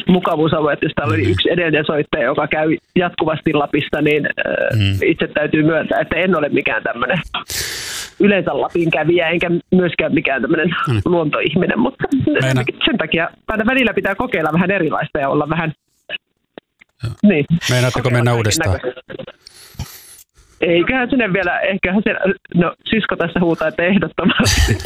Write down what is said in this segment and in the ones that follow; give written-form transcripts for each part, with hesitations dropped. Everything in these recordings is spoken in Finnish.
mukavuusalue, että jos täällä oli yksi edellinen soittaja, joka käy jatkuvasti Lapissa, niin itse täytyy myöntää, että en ole mikään tämmöinen yleensä Lapin kävijä, enkä myöskään mikään tämmöinen luontoihminen, mutta sen takia aina välillä pitää kokeilla vähän erilaista ja olla vähän... Niin. Meinaatteko mennä uudestaan? Eiköhän sinne vielä, sisko tässä huutaa, että ehdottomasti.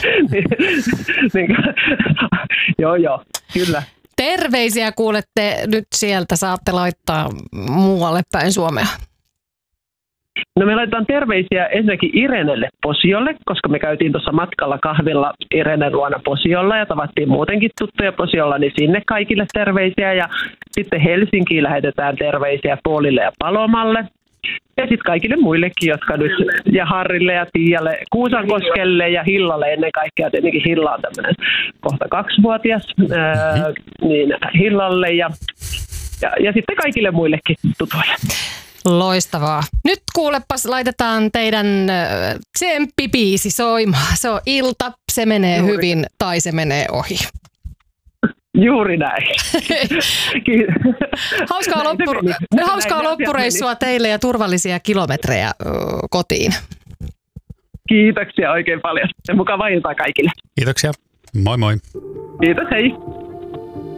Joo, kyllä. Terveisiä kuulette nyt sieltä, saatte laittaa muualle päin Suomea. No me laitetaan terveisiä ensinnäkin Irenelle Posiolle, koska me käytiin tuossa matkalla kahvilla Irenen luona Posiolla ja tavattiin muutenkin tuttuja Posiolla, niin sinne kaikille terveisiä. Ja sitten Helsinkiin lähetetään terveisiä Paulille ja Palomalle. Ja sitten kaikille muillekin, jotka nyt, ja Harrille ja Tiialle, Kuusankoskelle ja Hillalle ennen kaikkea. Tietenkin Hilla on tämmöinen kohta 2-vuotias, niin Hillalle ja sitten kaikille muillekin tutuille. Loistavaa. Nyt kuulepas, laitetaan teidän tsemppibiisi soimaan. Se on ilta, se menee hyvin tai se menee ohi. Juuri näin. Hauskaa loppureissua teille ja turvallisia kilometrejä kotiin. Kiitoksia oikein paljon. Ja mukavaa iltaa kaikille. Kiitoksia. Moi moi. Kiitos, hei.